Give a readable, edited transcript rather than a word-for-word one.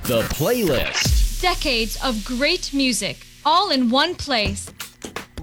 The Playlist. Decades of great music, all in one place.